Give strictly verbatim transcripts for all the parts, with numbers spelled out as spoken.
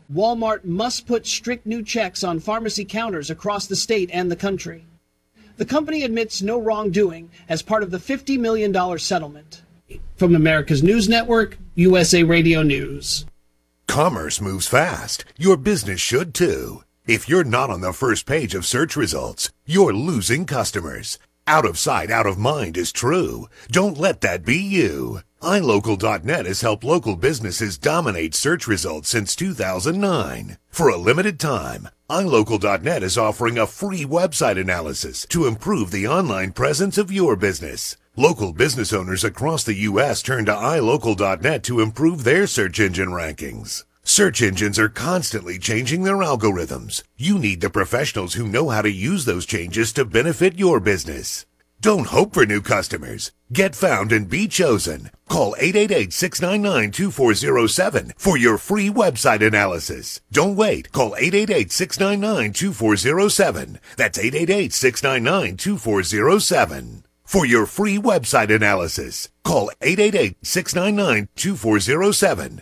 Walmart must put strict new checks on pharmacy counters across the state and the country. The company admits no wrongdoing as part of the fifty million dollars settlement. From America's News Network, U S A Radio News. Commerce moves fast. Your business should too. If you're not on the first page of search results, you're losing customers. Out of sight, out of mind is true. Don't let that be you. i local dot net has helped local businesses dominate search results since two thousand nine. For a limited time, i local dot net is offering a free website analysis to improve the online presence of your business. Local business owners across the U S turn to i local dot net to improve their search engine rankings. Search engines are constantly changing their algorithms. You need the professionals who know how to use those changes to benefit your business. Don't hope for new customers. Get found and be chosen. Call eight eight eight, six nine nine, two four zero seven for your free website analysis. Don't wait. Call eight eight eight, six nine nine, two four zero seven. That's eight eight eight, six nine nine, two four zero seven. For your free website analysis, call eight eight eight, six nine nine, two four zero seven.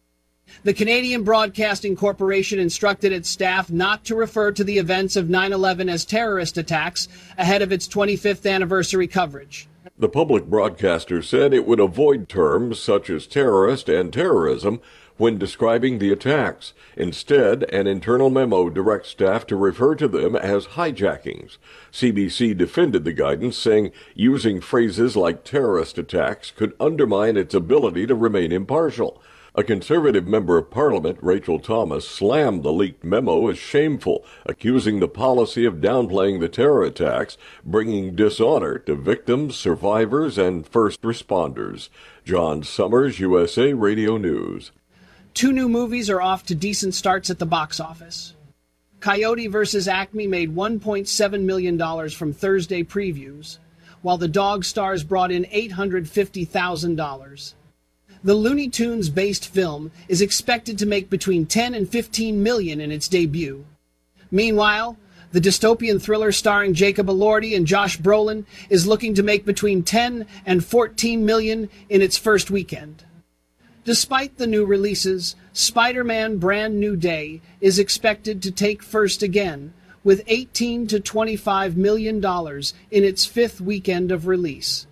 The Canadian Broadcasting Corporation instructed its staff not to refer to the events of nine eleven as terrorist attacks ahead of its twenty-fifth anniversary coverage. The public broadcaster said it would avoid terms such as terrorist and terrorism when describing the attacks. Instead, an internal memo directs staff to refer to them as hijackings. C B C defended the guidance, saying using phrases like terrorist attacks could undermine its ability to remain impartial. A Conservative member of Parliament, Rachel Thomas, slammed the leaked memo as shameful, accusing the policy of downplaying the terror attacks, bringing dishonor to victims, survivors, and first responders. John Summers, U S A Radio News. Two new movies are off to decent starts at the box office. Coyote versus Acme made one point seven million dollars from Thursday previews, while The Dog Stars brought in eight hundred fifty thousand dollars. The Looney Tunes-based film is expected to make between ten and fifteen million in its debut. Meanwhile, the dystopian thriller starring Jacob Elordi and Josh Brolin is looking to make between ten and fourteen million in its first weekend. Despite the new releases, Spider-Man Brand New Day is expected to take first again, with eighteen to twenty-five million dollars in its fifth weekend of release.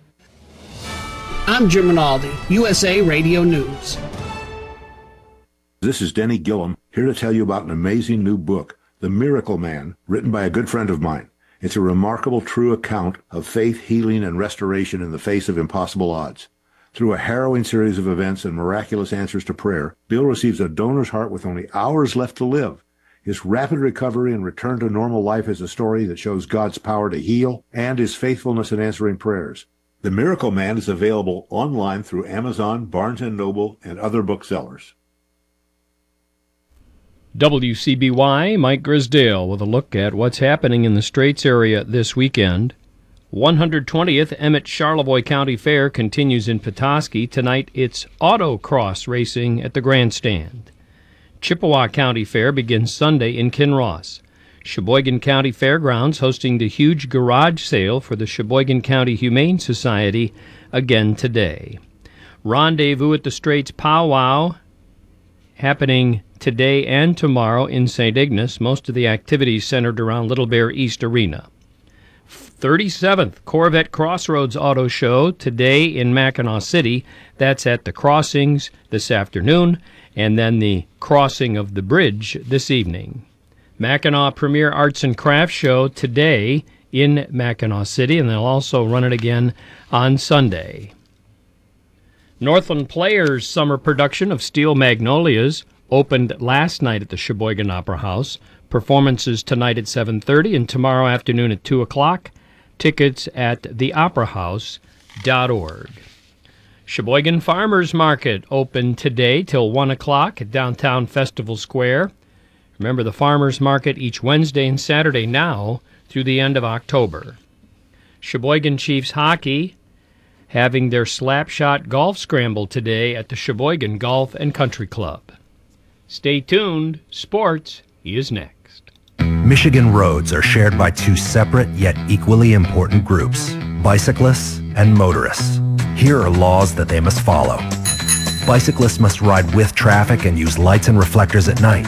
I'm Jim Rinaldi, U S A Radio News. This is Denny Gillum, here to tell you about an amazing new book, The Miracle Man, written by a good friend of mine. It's a remarkable, true account of faith, healing, and restoration in the face of impossible odds. Through a harrowing series of events and miraculous answers to prayer, Bill receives a donor's heart with only hours left to live. His rapid recovery and return to normal life is a story that shows God's power to heal and his faithfulness in answering prayers. The Miracle Man is available online through Amazon, Barnes and Noble, and other booksellers. W C B Y, Mike Grisdale with a look at what's happening in the Straits area this weekend. one hundred twentieth Emmett Charlevoix County Fair continues in Petoskey. Tonight it's autocross racing at the grandstand. Chippewa County Fair begins Sunday in Kinross. Sheboygan County Fairgrounds hosting the huge garage sale for the Sheboygan County Humane Society again today. Rendezvous at the Straits Powwow happening today and tomorrow in Saint Ignace. Most of the activities centered around Little Bear East Arena. thirty-seventh Corvette Crossroads Auto Show today in Mackinac City. That's at the Crossings this afternoon, and then the crossing of the bridge this evening. Mackinac Premier Arts and Crafts Show today in Mackinac City, and they'll also run it again on Sunday. Northland Players' summer production of Steel Magnolias opened last night at the Sheboygan Opera House. Performances tonight at seven thirty and tomorrow afternoon at two o'clock. Tickets at the opera house dot org. Sheboygan Farmers Market open today till one o'clock at downtown Festival Square. Remember the Farmers Market each Wednesday and Saturday now through the end of October. Sheboygan Chiefs Hockey having their Slapshot Golf Scramble today at the Sheboygan Golf and Country Club. Stay tuned. Sports is next. Michigan roads are shared by two separate yet equally important groups, bicyclists and motorists. Here are laws that they must follow. Bicyclists must ride with traffic and use lights and reflectors at night.